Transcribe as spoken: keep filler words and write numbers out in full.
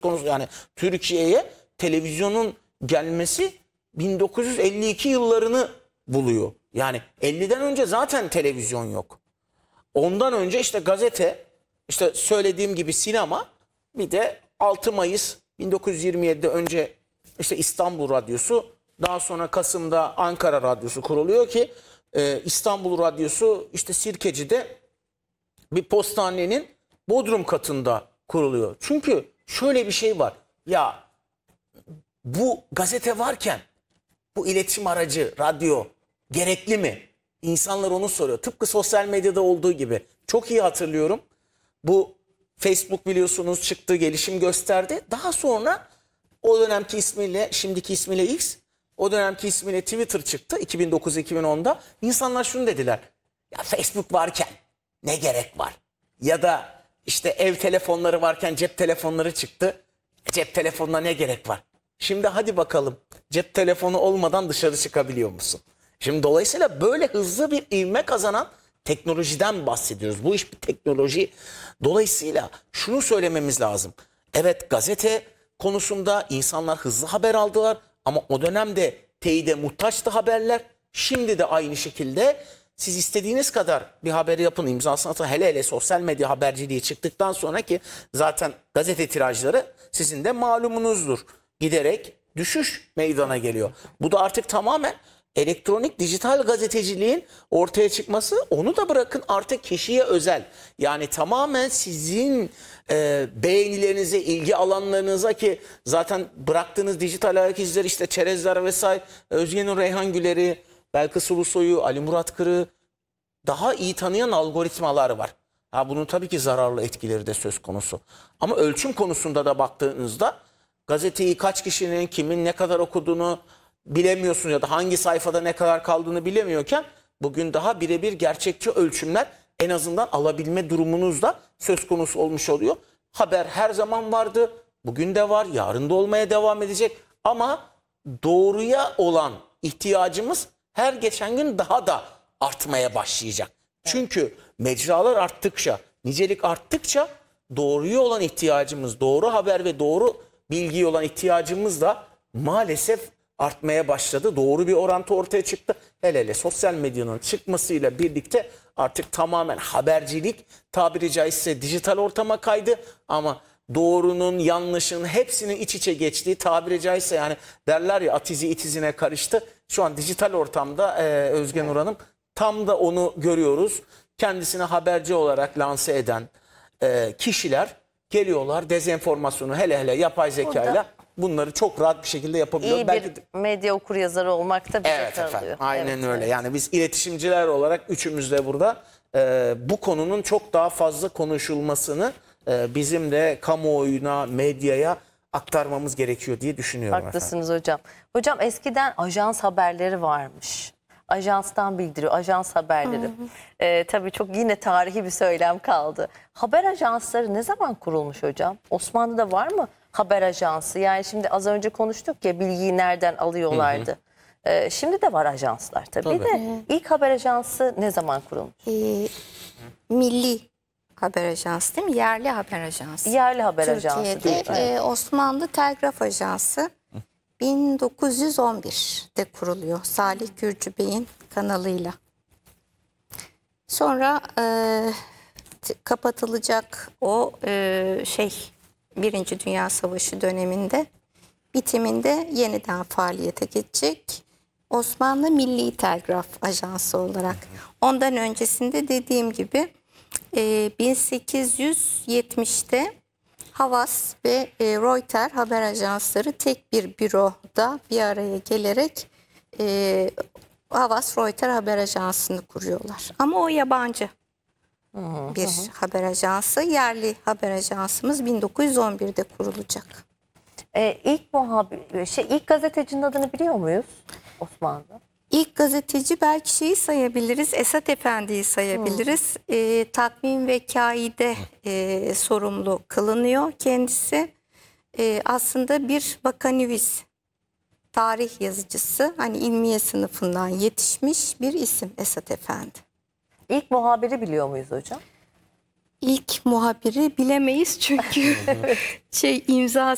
konusu. Yani Türkiye'ye televizyonun gelmesi bin dokuz yüz elli iki yıllarını buluyor. Yani elliden önce zaten televizyon yok. Ondan önce işte gazete, işte söylediğim gibi sinema, bir de altı Mayıs bin dokuz yüz yirmi yedide önce işte İstanbul Radyosu, daha sonra Kasım'da Ankara Radyosu kuruluyor ki e, İstanbul Radyosu işte Sirkeci'de bir postanenin bodrum katında kuruluyor. Çünkü şöyle bir şey var. Ya bu gazete varken bu iletişim aracı, radyo gerekli mi? İnsanlar onu soruyor. Tıpkı sosyal medyada olduğu gibi. Çok iyi hatırlıyorum. Bu Facebook biliyorsunuz çıktı, gelişim gösterdi. Daha sonra o dönemki ismiyle, şimdiki ismiyle X, o dönemki ismiyle Twitter çıktı iki bin dokuz iki bin onda. İnsanlar şunu dediler. Ya Facebook varken ne gerek var? Ya da işte ev telefonları varken cep telefonları çıktı. Cep telefonuna ne gerek var? Şimdi hadi bakalım, cep telefonu olmadan dışarı çıkabiliyor musun? Şimdi dolayısıyla böyle hızlı bir ivme kazanan teknolojiden bahsediyoruz. Bu iş bir teknoloji. Dolayısıyla şunu söylememiz lazım. Evet, gazete konusunda insanlar hızlı haber aldılar ama o dönemde teyide muhtaçtı haberler. Şimdi de aynı şekilde siz istediğiniz kadar bir haberi yapın, imzasını atın. Hele hele sosyal medya haberciliği çıktıktan sonra ki zaten gazete tirajları sizin de malumunuzdur. Giderek düşüş meydana geliyor. Bu da artık tamamen elektronik dijital gazeteciliğin ortaya çıkması. Onu da bırakın, artık kişiye özel. Yani tamamen sizin e, beğenilerinize, ilgi alanlarınıza, ki zaten bıraktığınız dijital ayak izleri, işte çerezler vesaire, Özgenur Reyhan Güler'i, Belkıs Ulusoy'u, Ali Murat Kır'ı daha iyi tanıyan algoritmalar var. Ha, bunun tabii ki zararlı etkileri de söz konusu. Ama ölçüm konusunda da baktığınızda gazeteyi kaç kişinin, kimin ne kadar okuduğunu bilemiyorsun ya da hangi sayfada ne kadar kaldığını bilemiyorken bugün daha birebir gerçekçi ölçümler en azından alabilme durumunuz da söz konusu olmuş oluyor. Haber her zaman vardı, bugün de var, yarın da olmaya devam edecek ama doğruya olan ihtiyacımız her geçen gün daha da artmaya başlayacak. Çünkü mecralar arttıkça, nicelik arttıkça doğruya olan ihtiyacımız, doğru haber ve doğru bilgiye olan ihtiyacımız da maalesef artmaya başladı. Doğru bir orantı ortaya çıktı. Hele hele sosyal medyanın çıkmasıyla birlikte artık tamamen habercilik tabiri caizse dijital ortama kaydı. Ama doğrunun, yanlışın hepsinin iç içe geçtiği, tabiri caizse, yani derler ya at izi it izine karıştı. Şu an dijital ortamda e, Özgen Nur Hanım tam da onu görüyoruz. Kendisini haberci olarak lanse eden e, kişiler geliyorlar, dezenformasyonu hele hele yapay zekayla bunları çok rahat bir şekilde yapabiliyor. İyi Belki bir de... medya okuryazarı olmak da bize Evet kalıyor. efendim, aynen Evet, öyle. evet. Yani biz iletişimciler olarak üçümüz de burada e, bu konunun çok daha fazla konuşulmasını e, bizim de kamuoyuna, medyaya aktarmamız gerekiyor diye düşünüyorum Haklısınız efendim. hocam. Hocam eskiden ajans haberleri varmış. Ajanstan bildiriyor, ajans haberleri. Ee, tabii çok yine tarihi bir söylem kaldı. Haber ajansları ne zaman kurulmuş hocam? Osmanlı'da var mı haber ajansı? Yani şimdi az önce konuştuk ya, bilgiyi nereden alıyorlardı. Ee, şimdi de var ajanslar tabii, Tabii. de. İlk haber ajansı ne zaman kurulmuş? Ee, Milli Haber Ajansı değil mi? Yerli haber ajansı. Yerli haber ajansı. Türkiye'de Evet. e, Osmanlı Telgraf Ajansı bin dokuz yüz on birde kuruluyor. Salih Gürcü Bey'in kanalıyla. Sonra e, t- kapatılacak o e, şey Birinci Dünya Savaşı döneminde, bitiminde yeniden faaliyete geçecek Osmanlı Milli Telgraf Ajansı olarak. Ondan öncesinde dediğim gibi e, bin sekiz yüz yetmişte Havas ve e, Reuters haber ajansları tek bir büroda bir araya gelerek e, Havas Reuters haber ajansını kuruyorlar. Ama o yabancı bir haber ajansı. Yerli haber ajansımız bin dokuz yüz on birde kurulacak. Ee, ilk muhabir, şey, ilk gazetecinin adını biliyor muyuz Osmanlı'da? İlk gazeteci belki şeyi sayabiliriz, Esat Efendi'yi sayabiliriz. E, takvim ve kaide e, sorumlu kılınıyor kendisi. E, aslında bir vakanüvis, tarih yazıcısı, hani ilmiye sınıfından yetişmiş bir isim Esat Efendi. İlk muhabiri biliyor muyuz hocam? İlk muhabiri bilemeyiz çünkü şey imza